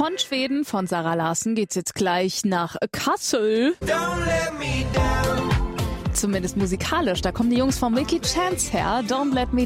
Von Schweden, von Zara Larsson, geht's jetzt gleich nach Kassel. Zumindest musikalisch, da kommen die Jungs von Milky Chance her. Don't Let Me